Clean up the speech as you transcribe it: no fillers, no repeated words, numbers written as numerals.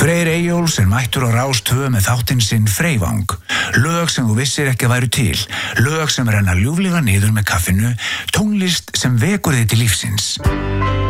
Freyr Eyjóls mættur á Rás 2 með þáttinn sinn Freyvang. Lög sem þú vissir ekki að væru til, lög sem renna ljúflega niður með kaffinu, tónlist sem vekur þig til lífsins.